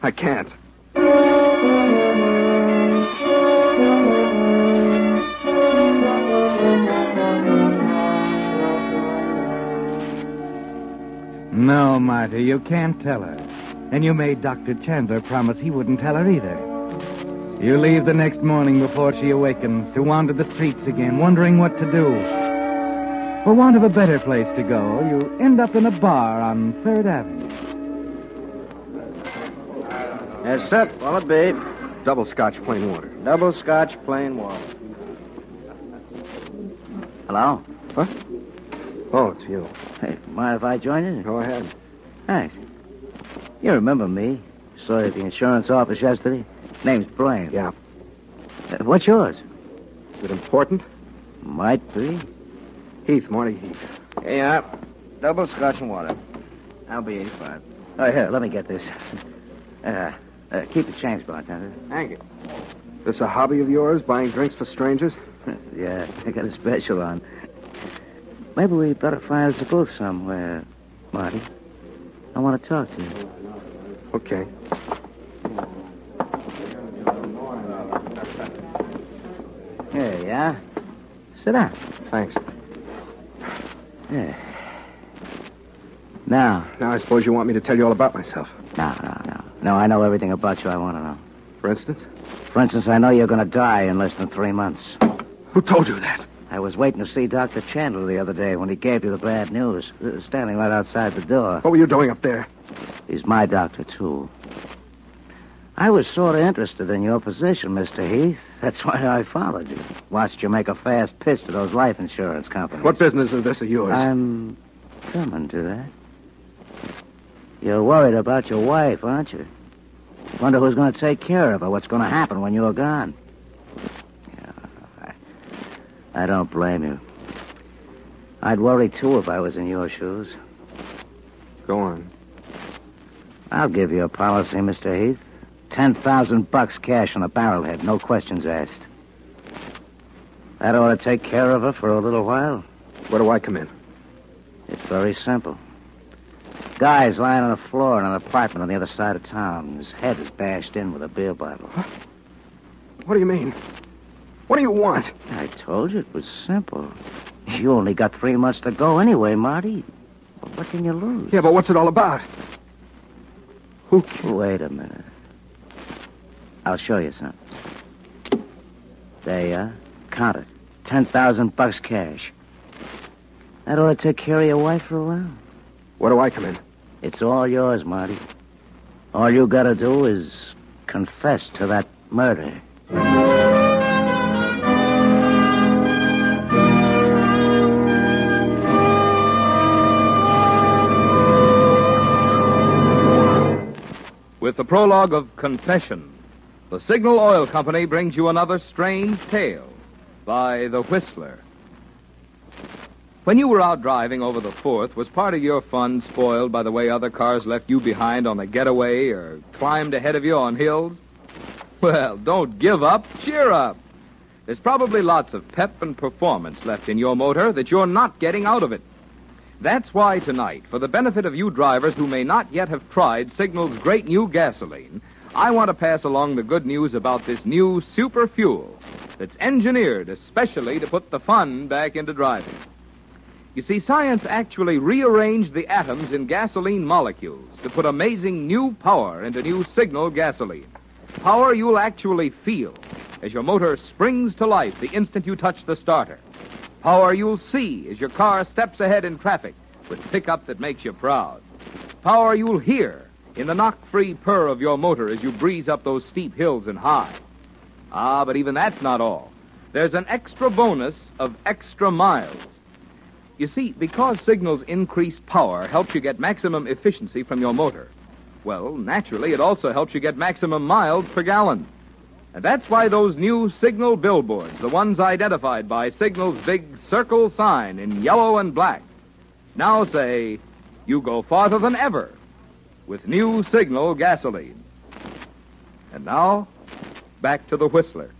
I can't. No, Marty, you can't tell her. And you made Dr. Chandler promise he wouldn't tell her either. You leave the next morning before she awakens to wander the streets again, wondering what to do. For want of a better place to go, you end up in a bar on 3rd Avenue. Yes, sir. What'll it be? Double Scotch, plain water. Double Scotch, plain water. Hello? What? Oh, it's you. Hey, mind if I join you? Go ahead. Thanks. You remember me? Saw you at the insurance office yesterday. Name's Blaine. Yeah. What's yours? Is it important? Might be. Heath, Marty Heath. Yeah. Double Scotch and water. I'll be 85. Oh, here, let me get this. Keep the change, bartender. Thank you. This a hobby of yours, buying drinks for strangers? Yeah, I got a special on. Maybe we better find us a booth somewhere, Marty. I want to talk to you. Okay. Here, yeah? Sit down. Thanks. Yeah. Now, I suppose you want me to tell you all about myself. No. No, I know everything about you I want to know. For instance? For instance, I know you're going to die in less than 3 months. Who told you that? I was waiting to see Dr. Chandler the other day when he gave you the bad news. Standing right outside the door. What were you doing up there? He's my doctor, too. I was sort of interested in your position, Mr. Heath. That's why I followed you. Watched you make a fast pitch to those life insurance companies. What business is this of yours? I'm coming to that. You're worried about your wife, aren't you? Wonder who's going to take care of her, what's going to happen when you're gone. Yeah, I don't blame you. I'd worry, too, if I was in your shoes. Go on. I'll give you a policy, Mr. Heath. $10,000 cash on the barrelhead, no questions asked. That ought to take care of her for a little while. Where do I come in? It's very simple. Guy's lying on the floor in an apartment on the other side of town. His head is bashed in with a beer bottle. What do you mean? What do you want? I told you it was simple. You only got 3 months to go anyway, Marty. What can you lose? Yeah, but what's it all about? Wait a minute. I'll show you something. There you are. Count it. $10,000 cash. That ought to take care of your wife for a while. Where do I come in? It's all yours, Marty. All you gotta do is confess to that murder. With the prologue of Confession, the Signal Oil Company brings you another strange tale by The Whistler. When you were out driving over the 4th, was part of your fun spoiled by the way other cars left you behind on the getaway or climbed ahead of you on hills? Well, don't give up. Cheer up. There's probably lots of pep and performance left in your motor that you're not getting out of it. That's why tonight, for the benefit of you drivers who may not yet have tried Signal's great new gasoline, I want to pass along the good news about this new super fuel that's engineered especially to put the fun back into driving. You see, science actually rearranged the atoms in gasoline molecules to put amazing new power into new Signal gasoline. Power you'll actually feel as your motor springs to life the instant you touch the starter. Power you'll see as your car steps ahead in traffic with pickup that makes you proud. Power you'll hear in the knock-free purr of your motor as you breeze up those steep hills and high. But even that's not all. There's an extra bonus of extra miles. You see, because Signal's increased power helps you get maximum efficiency from your motor, well, naturally, it also helps you get maximum miles per gallon. And that's why those new Signal billboards, the ones identified by Signal's big circle sign in yellow and black, now say, you go farther than ever with new Signal gasoline. And now, back to the Whistler.